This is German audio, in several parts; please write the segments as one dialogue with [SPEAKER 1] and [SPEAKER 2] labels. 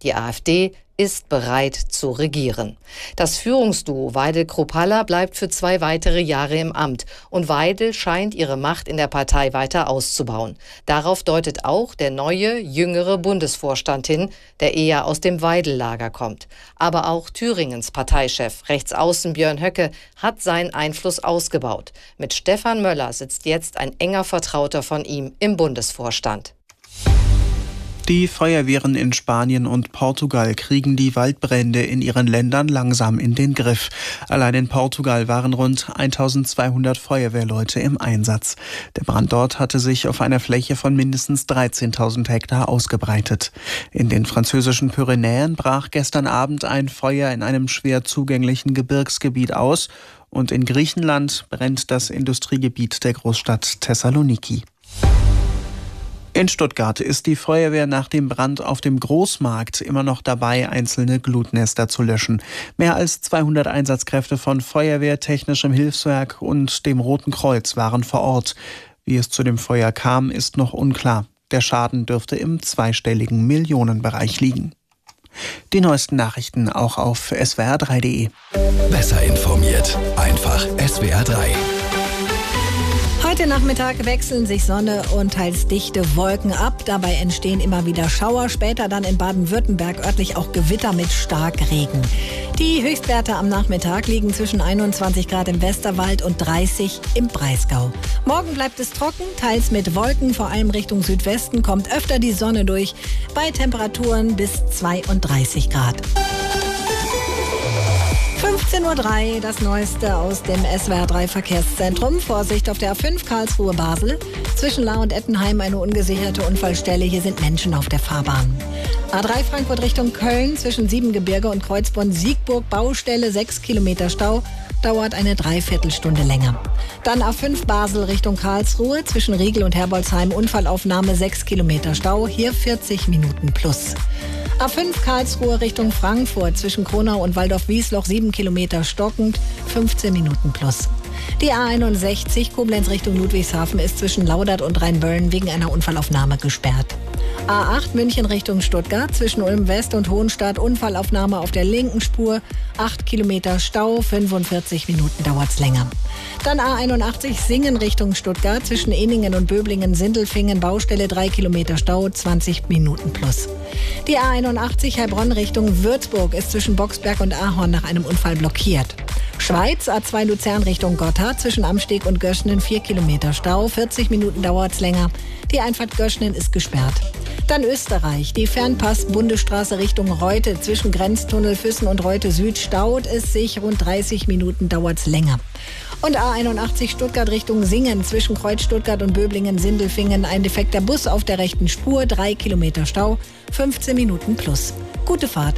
[SPEAKER 1] Die AfD ist bereit zu regieren. Das Führungsduo Weidel-Kruppalla bleibt für 2 weitere Jahre im Amt und Weidel scheint ihre Macht in der Partei weiter auszubauen. Darauf deutet auch der neue, jüngere Bundesvorstand hin, der eher aus dem Weidel-Lager kommt. Aber auch Thüringens Parteichef, Rechtsaußen Björn Höcke, hat seinen Einfluss ausgebaut. Mit Stefan Möller sitzt jetzt ein enger Vertrauter von ihm im Bundesvorstand.
[SPEAKER 2] Die Feuerwehren in Spanien und Portugal kriegen die Waldbrände in ihren Ländern langsam in den Griff. Allein in Portugal waren rund 1200 Feuerwehrleute im Einsatz. Der Brand dort hatte sich auf einer Fläche von mindestens 13.000 Hektar ausgebreitet. In den französischen Pyrenäen brach gestern Abend ein Feuer in einem schwer zugänglichen Gebirgsgebiet aus und in Griechenland brennt das Industriegebiet der Großstadt Thessaloniki. In Stuttgart ist die Feuerwehr nach dem Brand auf dem Großmarkt immer noch dabei, einzelne Glutnester zu löschen. Mehr als 200 Einsatzkräfte von Feuerwehr, Technischem Hilfswerk und dem Roten Kreuz waren vor Ort. Wie es zu dem Feuer kam, ist noch unklar. Der Schaden dürfte im zweistelligen Millionenbereich liegen. Die neuesten Nachrichten auch auf swr3.de.
[SPEAKER 3] Besser informiert, einfach SWR3.
[SPEAKER 4] Heute Nachmittag wechseln sich Sonne und teils dichte Wolken ab. Dabei entstehen immer wieder Schauer. Später dann in Baden-Württemberg örtlich auch Gewitter mit Starkregen. Die Höchstwerte am Nachmittag liegen zwischen 21 Grad im Westerwald und 30 im Breisgau. Morgen bleibt es trocken, teils mit Wolken. Vor allem Richtung Südwesten kommt öfter die Sonne durch. Bei Temperaturen bis 32 Grad. 15:03 Uhr, das Neueste aus dem SWR3 Verkehrszentrum. Vorsicht auf der A5 Karlsruhe-Basel. Zwischen Lahr und Ettenheim eine ungesicherte Unfallstelle. Hier sind Menschen auf der Fahrbahn. A3 Frankfurt Richtung Köln. Zwischen Siebengebirge und Kreuzborn-Siegburg Baustelle. 6 Kilometer Stau. Dauert eine Dreiviertelstunde länger. Dann A5 Basel Richtung Karlsruhe. Zwischen Riegel und Herbolzheim Unfallaufnahme. 6 Kilometer Stau. Hier 40 Minuten plus. A5 Karlsruhe Richtung Frankfurt. Zwischen Kronau und Waldorf-Wiesloch 7 Kilometer stockend, 15 Minuten plus. Die A61 Koblenz Richtung Ludwigshafen ist zwischen Laudert und Rheinböllen wegen einer Unfallaufnahme gesperrt. A8 München Richtung Stuttgart, zwischen Ulm West und Hohenstadt Unfallaufnahme auf der linken Spur, 8 Kilometer Stau, 45 Minuten dauert's länger. Dann A81 Singen Richtung Stuttgart, zwischen Eningen und Böblingen-Sindelfingen Baustelle 3 Kilometer Stau, 20 Minuten plus. Die A81 Heilbronn Richtung Würzburg ist zwischen Boxberg und Ahorn nach einem Unfall blockiert. Schweiz, A2 Luzern Richtung Gotthard, zwischen Amsteg und Göschnen 4 Kilometer Stau, 40 Minuten dauert's länger. Die Einfahrt Göschnen ist gesperrt. Dann Österreich, die Fernpass-Bundesstraße Richtung Reute, zwischen Grenztunnel Füssen und Reute Süd staut es sich, rund 30 Minuten dauert's länger. Und A81 Stuttgart Richtung Singen, zwischen Kreuz Stuttgart und Böblingen-Sindelfingen ein defekter Bus auf der rechten Spur, 3 Kilometer Stau, 15 Minuten plus. Gute Fahrt.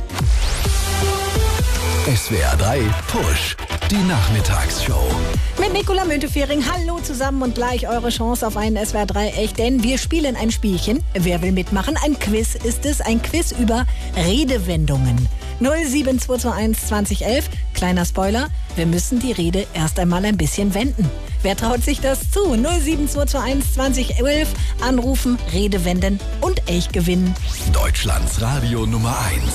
[SPEAKER 3] SWR3 Push, die Nachmittagsshow.
[SPEAKER 4] Mit Nicola Müntefering, hallo zusammen und gleich eure Chance auf einen SWR3 Echt, denn wir spielen ein Spielchen. Wer will mitmachen? Ein Quiz ist es, ein Quiz über Redewendungen. 07221 2011, kleiner Spoiler, wir müssen die Rede erst einmal ein bisschen wenden. Wer traut sich das zu? 07221 2011, anrufen, Rede wenden und echt gewinnen.
[SPEAKER 3] Deutschlands Radio Nummer 1.